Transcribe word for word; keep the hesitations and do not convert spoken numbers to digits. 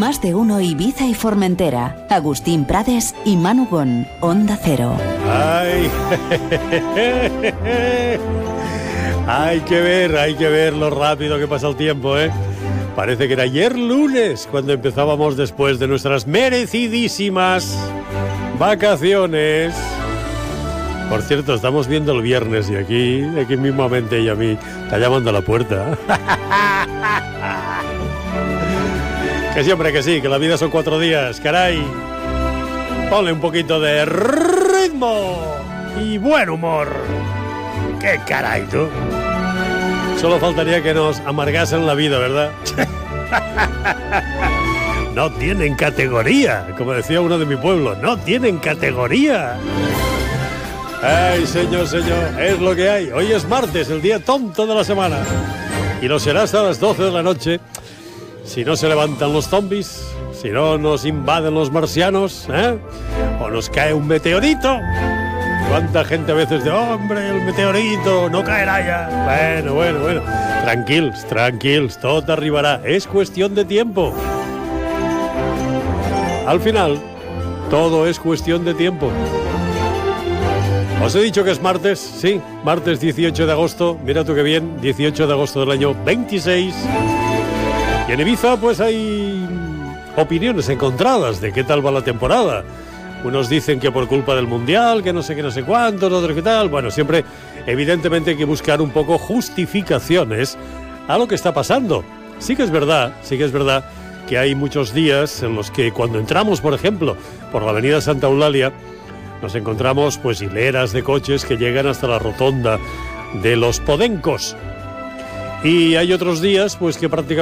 Más de Uno Ibiza y Formentera. Agustín Prades y Manu Gon, Onda Cero. Ay, hay que ver, hay que ver lo rápido que pasa el tiempo, ¿eh? Parece que era ayer lunes cuando empezábamos después de nuestras merecidísimas vacaciones. Por cierto, estamos viendo el viernes y aquí, aquí mismamente ella a mí está llamando a la puerta. Que siempre que sí, que la vida son cuatro días, caray. Ponle un poquito de ritmo y buen humor. ¡Qué caray, tú! Solo faltaría que nos amargasen la vida, ¿verdad? No tienen categoría, como decía uno de mi pueblo, no tienen categoría. Ay, señor, señor, es lo que hay. Hoy es martes, el día tonto de la semana. Y lo será hasta las doce de la noche. Si no se levantan los zombies, si no nos invaden los marcianos, ¿eh? O nos cae un meteorito. ¿Cuánta gente a veces de, hombre, el meteorito, no caerá ya? Bueno, bueno, bueno. Tranquilos, tranquilos, todo arribará. Es cuestión de tiempo. Al final, todo es cuestión de tiempo. Os he dicho que es martes, sí, martes dieciocho de agosto. Mira tú qué bien, dieciocho de agosto del año veintiséis. Y en Ibiza, pues hay opiniones encontradas de qué tal va la temporada. Unos dicen que por culpa del Mundial, que no sé qué, no sé cuántos, otros qué tal. Bueno, siempre, evidentemente, hay que buscar un poco justificaciones a lo que está pasando. Sí que es verdad, sí que es verdad que hay muchos días en los que cuando entramos, por ejemplo, por la avenida Santa Eulalia, nos encontramos pues hileras de coches que llegan hasta la rotonda de los Podencos. Y hay otros días pues que prácticamente